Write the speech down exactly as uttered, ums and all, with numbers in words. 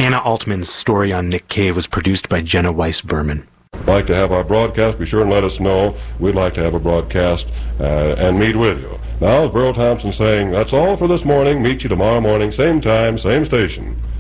Anna Altman's story on Nick Cave was produced by Jenna Weiss-Berman. Like to have our broadcast, be sure and let us know. We'd like to have a broadcast uh, and meet with you. Now, as Burl Thompson saying, that's all for this morning. Meet you tomorrow morning, same time, same station.